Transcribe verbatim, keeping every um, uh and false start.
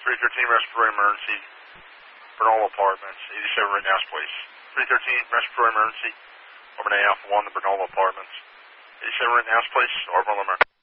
three thirteen respiratory emergency, Bernola Apartments, eighty-seven Rittenhouse Place. three thirteen respiratory emergency, Auburn A Alpha one, the Bernola Apartments, eighty-seven Rittenhouse Place, Auburn, America.